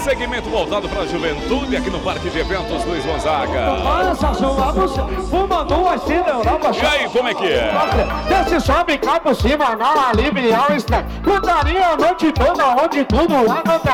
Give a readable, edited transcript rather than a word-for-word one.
segmento voltado para a juventude aqui no Parque de Eventos Luiz Gonzaga. Nossa, você fumando assim na Europa. E aí, como é que é? Desce, sobe, cai por cima, na livre ao extremo. Putaria a noite toda, onde tudo lá não